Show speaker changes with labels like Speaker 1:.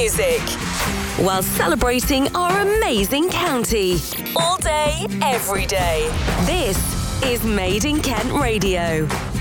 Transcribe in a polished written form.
Speaker 1: music while celebrating our amazing county. All day, every day. This is Made in Kent Radio.